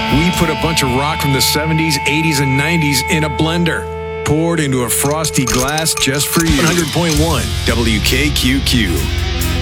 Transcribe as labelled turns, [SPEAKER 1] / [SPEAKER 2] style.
[SPEAKER 1] We put a bunch of rock from the 70s, 80s, and 90s in a blender, poured into a frosty glass just for you. 100.1 WKQQ.